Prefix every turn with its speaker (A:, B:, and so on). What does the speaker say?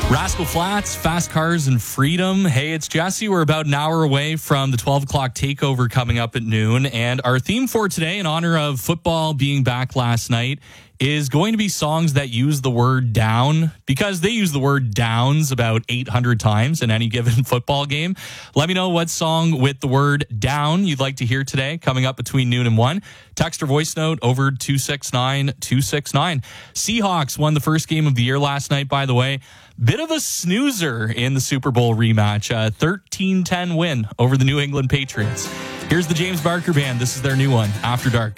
A: Rascal Flatts, Fast Cars and Freedom. Hey, it's Jesse. We're about an hour away from the 12 o'clock takeover coming up at noon. And our theme for today, in honor of football being back last night, is going to be songs that use the word down, because they use the word downs about 800 times in any given football game. Let me know what song with the word down you'd like to hear today, coming up between noon and 1. Text or voice note over 269-269. Seahawks won the first game of the year last night, by the way. Bit of a snoozer in the Super Bowl rematch. A 13-10 win over the New England Patriots. Here's the James Barker Band. This is their new one, After Dark.